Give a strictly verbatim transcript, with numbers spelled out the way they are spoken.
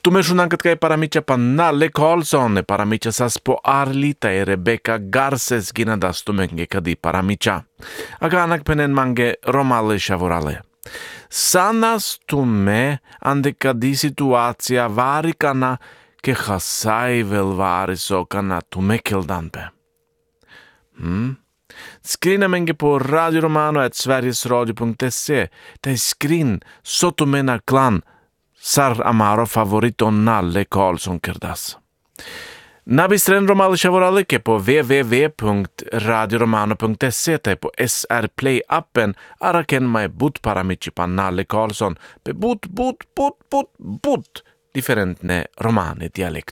Tumeshunankat kay paramicha pa Nalle Karlsson, paramicha sas po Arlita e Rebecca Garces ginadas tumenge kadi paramicha. Aganak penen mange romale shavorale. Sanas tume ande kadi situacija varikana ke hasai vel variso kana tumekeldanpe. Hmm? Skrina menge på Radio Romano at sverigesradio punkt se. Te skrin sotumena klan sar amaro favorito Nalle Karlsson kerdas. Nabistren romale shavorale ke på w w w punkt radio romano punkt se te på S R Play appen araken mai but paramici pa Nalle Karlsson pe but but but but but differentne romane dialekt.